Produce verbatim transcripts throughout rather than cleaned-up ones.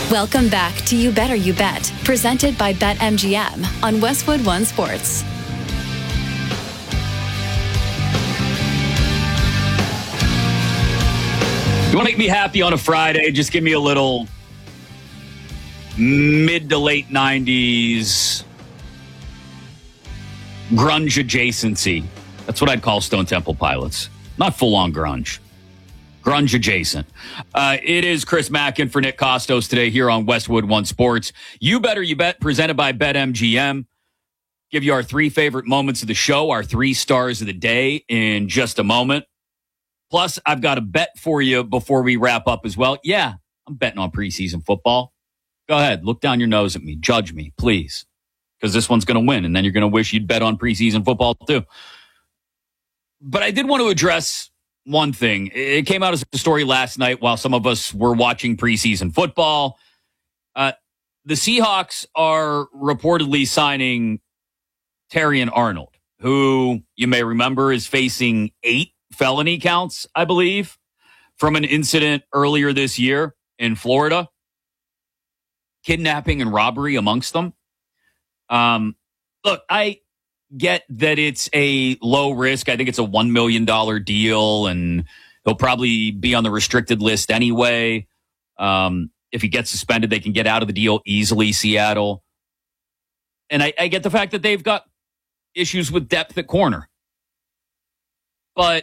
Welcome back to You Better You Bet, presented by BetMGM on Westwood One Sports. You want to make me happy on a Friday? Just give me a little mid to late nineties grunge adjacency. That's what I'd call Stone Temple Pilots. Not full-on grunge. Grunge adjacent. Uh, it is Chris Mackin for Nick Costos today here on Westwood One Sports. You Better You Bet, presented by BetMGM. Give you our three favorite moments of the show, our three stars of the day in just a moment. Plus, I've got a bet for you before we wrap up as well. Yeah, I'm betting on preseason football. Go ahead, look down your nose at me. Judge me, please. Because this one's going to win, and then you're going to wish you'd bet on preseason football too. But I did want to address one thing. It came out as a story last night while some of us were watching preseason football. Uh, the Seahawks are reportedly signing Terrion Arnold, who you may remember is facing eight felony counts, I believe, from an incident earlier this year in Florida. Kidnapping and robbery amongst them. Um, look, I get that it's a low risk. I think it's a one million dollars deal, and he'll probably be on the restricted list anyway. Um, if he gets suspended, they can get out of the deal easily, Seattle. And I, I get the fact that they've got issues with depth at corner. But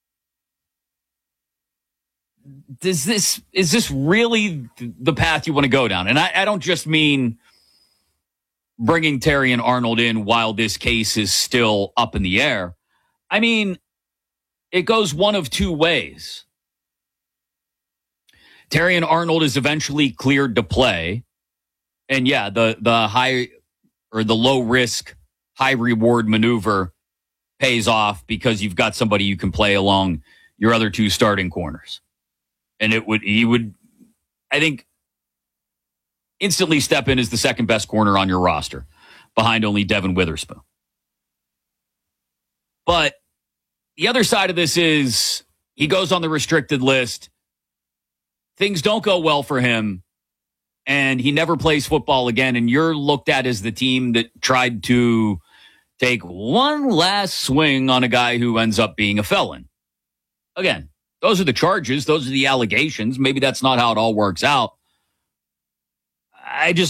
does this is this really the path you want to go down? And I, I don't just mean bringing Terrion Arnold in while this case is still up in the air. I mean, it goes one of two ways. Terrion Arnold is eventually cleared to play. And yeah, the, the high or the low risk, high reward maneuver pays off because you've got somebody you can play along your other two starting corners. And it would, he would, I think, instantly step in as the second best corner on your roster behind only Devin Witherspoon. But the other side of this is he goes on the restricted list. Things don't go well for him and he never plays football again. And you're looked at as the team that tried to take one last swing on a guy who ends up being a felon. Again, those are the charges. Those are the allegations. Maybe that's not how it all works out. I just